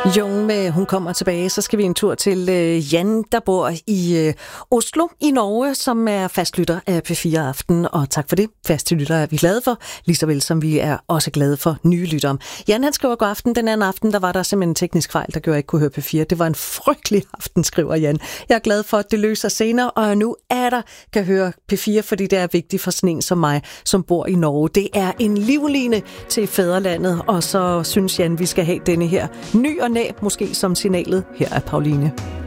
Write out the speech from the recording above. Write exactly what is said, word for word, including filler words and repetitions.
Jung med Hun kommer tilbage. Så skal vi en tur til øh, Jan, der bor i øh, Oslo i Norge, som er fastlytter af P fire Aften. Og tak for det. Faste lytter er vi glade for, lige så vel som vi er også glade for nye lyttere. Jan, han skriver god aften. Den anden aften, der var der simpelthen en teknisk fejl, der gjorde, at jeg ikke kunne høre P fire. Det var en frygtelig aften, skriver Jan. Jeg er glad for, at det løser senere, og nu er der kan høre P fire, fordi det er vigtigt for sådan en som mig, som bor i Norge. Det er en livline til fædrelandet, og så synes Jan, vi skal have denne her ny og næ, måske som signalet. Her er Pauline.